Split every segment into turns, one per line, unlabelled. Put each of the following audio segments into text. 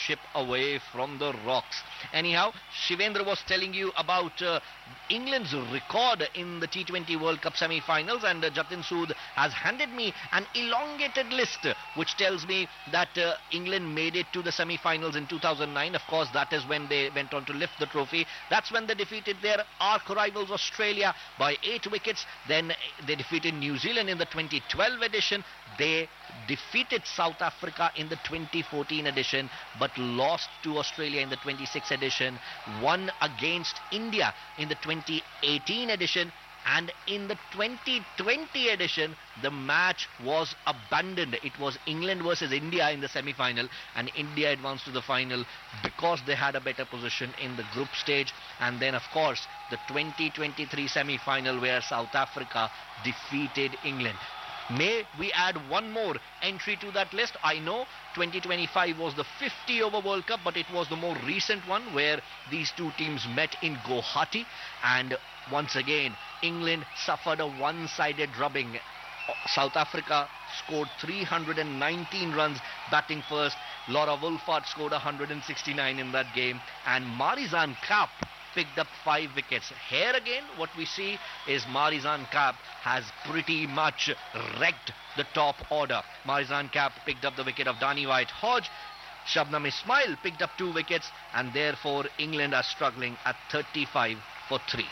ship away from the rocks. Anyhow, Shivendra was telling you about England's record in the T20 World Cup semi-finals, and Jatin Sood has handed me an elongated list which tells me that England made it to the semi-finals in 2009. Of course, that is when they went on to lift the trophy. That's when they defeated their arch rivals Australia by 8 wickets. Then they defeated New Zealand in the 2012 edition. They defeated South Africa in the 2014 edition, but lost to Australia in the 26th edition, won against India in the 2018 edition, and in the 2020 edition, the match was abandoned. It was England versus India in the semi-final, and India advanced to the final because they had a better position in the group stage. And then, of course, the 2023 semi-final where South Africa defeated England. May we add one more entry to that list? I know 2025 was the 50-over World Cup, but it was the more recent one where these two teams met in Guwahati, and once again England suffered a one-sided drubbing. South Africa scored 319 runs batting first. Laura Wolfart scored 169 in that game, and Marizanne Kapp picked up 5 wickets. Here again, what we see is Marizanne Kapp has pretty much wrecked the top order. Marizanne Kapp picked up the wicket of Dani White-Hodge. Shabnam Ismail picked up 2 wickets, and therefore England are struggling at 35 for 3.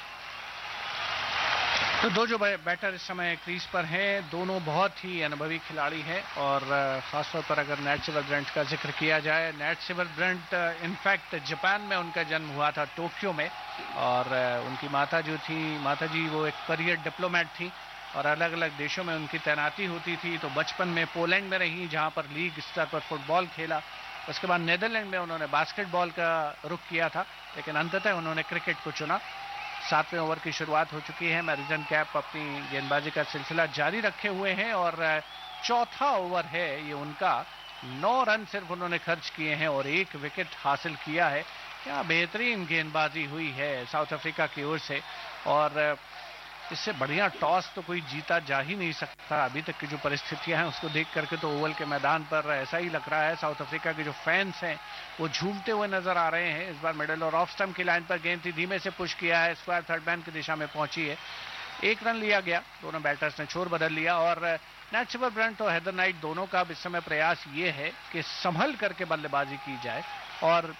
तो दो जो batter इस समय crease पर हैं, दोनों बहुत ही अनुभवी खिलाड़ी हैं, और खासतौर पर अगर नेट सिवर ब्रंट का जिक्र किया जाए, नेट सिवर ब्रंट इनफैक्ट जापान में उनका जन्म हुआ था, टोक्यो में, और उनकी माता जी वो एक करियर डिप्लोमेट थी और अलग अलग देशों में उनकी तैनाती होती थी. तो बचपन में पोलैंड में रही, जहां पर लीग स्तर पर फुटबॉल खेला. उसके बाद नीदरलैंड में उन्होंने बास्केटबॉल का रुख किया था, लेकिन अंततः उन्होंने क्रिकेट को चुना. 7वें ओवर की शुरुआत हो चुकी है. मैरिजन कैप अपनी गेंदबाजी का सिलसिला जारी रखे हुए हैं, और चौथा ओवर है ये उनका. 9 रन सिर्फ उन्होंने खर्च किए हैं और 1 विकेट हासिल किया है. क्या बेहतरीन गेंदबाजी हुई है साउथ अफ्रीका की ओर से, और इससे बढ़िया टॉस तो कोई जीता जा ही नहीं सकता. अभी तक की जो परिस्थितियां हैं उसको देख करके तो ओवल के मैदान पर ऐसा ही लग रहा है. साउथ अफ्रीका के जो फैंस हैं वो झूमते हुए नजर आ रहे हैं. इस बार मिडल और ऑफ स्टंप की लाइन पर गेंद थी, धीमे से पुश किया है, स्क्वायर थर्ड मैन की दिशा में पहुंची है. 1 रन लिया गया, दोनों बैटर्स ने छोर बदल लिया, और नेट सिवर ब्रंट और हेदर नाइट दोनों का इस समय प्रयास ये है कि संभल करके बल्लेबाजी की जाए और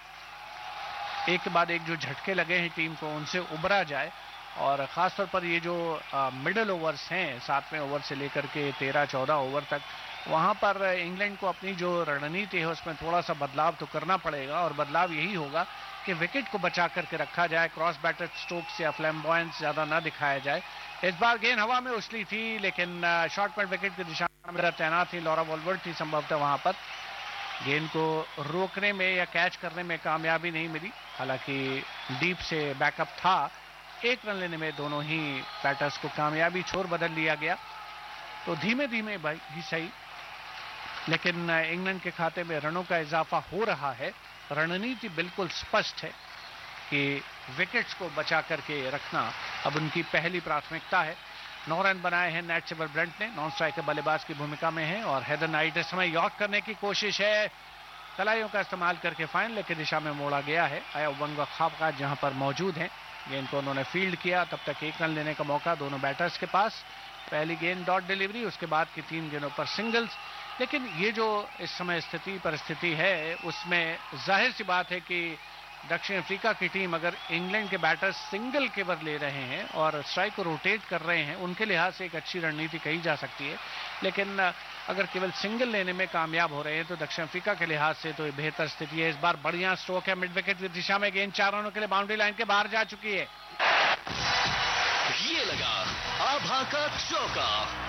एक के बाद एक जो झटके लगे हैं टीम को उनसे उबरा जाए. और खासतौर पर ये जो मिडल ओवर्स हैं, 7वें ओवर से लेकर के 13-14 ओवर तक, वहां पर इंग्लैंड को अपनी जो रणनीति है उसमें थोड़ा सा बदलाव तो करना पड़ेगा, और बदलाव यही होगा कि विकेट को बचा करके रखा जाए, क्रॉस बैटर स्ट्रोक्स या फ्लैम्बॉयंस ज्यादा ना दिखाया जाए. इस बार गेंद हवा में उछली थी, लेकिन शॉर्ट पॉइंट विकेट की दिशा में तैनात थी लॉरा वॉल्वर्ट थी संभवतः, वहां पर गेंद को रोकने में या कैच करने में कामयाबी नहीं मिली. हालांकि डीप से बैकअप था. 1 रन लेने में दोनों ही बैटर्स को कामयाबी छोर बदल लिया गया. तो धीमे धीमे भाई ही सही, लेकिन इंग्लैंड के खाते में रनों का इजाफा हो रहा है. रणनीति बिल्कुल स्पष्ट है कि विकेट्स को बचा करके रखना अब उनकी पहली प्राथमिकता है. 9 रन बनाए हैं नेट सिवर ब्रंट ने, नॉन स्ट्राइकर बल्लेबाज की भूमिका में है, और हेदर नाइट इस समय यॉर्क करने की कोशिश है. कलाइयों का इस्तेमाल करके फाइनल की दिशा में मोड़ा गया है. आया वंगा खापका जहां पर मौजूद हैं, गेंद को उन्होंने फील्ड किया. तब तक 1 रन लेने का मौका दोनों बैटर्स के पास. पहली गेंद डॉट डिलीवरी, उसके बाद की 3 गेंदों पर सिंगल्स. लेकिन ये जो इस समय परिस्थिति है उसमें जाहिर सी बात है कि दक्षिण अफ्रीका की टीम अगर इंग्लैंड के बैटर्स सिंगल केवल ले रहे हैं और स्ट्राइक को रोटेट कर रहे हैं, उनके लिहाज से एक अच्छी रणनीति कही जा सकती है. लेकिन अगर केवल सिंगल लेने में कामयाब हो रहे हैं तो दक्षिण अफ्रीका के लिहाज से तो बेहतर स्थिति है. इस बार बढ़िया स्ट्रोक है मिड विकेट की दिशा में, गेंद 4 रनों के लिए बाउंड्री लाइन के बाहर जा चुकी है.
ये लगा आभा का चौका.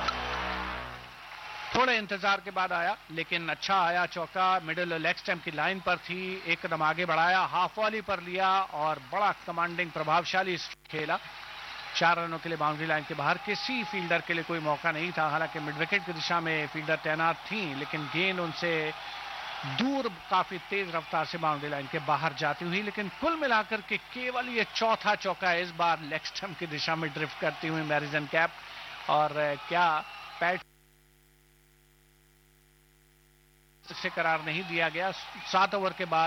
थोड़े इंतजार के बाद आया, लेकिन अच्छा आया चौका. मिडिल लेग स्टंप की लाइन पर थी, 1 कदम आगे बढ़ाया, हाफ वॉली पर लिया और बड़ा कमांडिंग प्रभावशाली खेला. 4 रनों के लिए बाउंड्री लाइन के बाहर. किसी फील्डर के लिए कोई मौका नहीं था. हालांकि मिड विकेट की दिशा में फील्डर तैनात थी, लेकिन गेंद उनसे दूर काफी तेज रफ्तार से बाउंड्री लाइन के बाहर जाती हुई. लेकिन कुल मिलाकर के केवल ये चौथा चौका है इस बार लेग स्टंप की दिशा में ड्रिफ्ट करती हुई मैरिजन कैप. और क्या पैट से करार नहीं दिया गया. 7 ओवर के बाद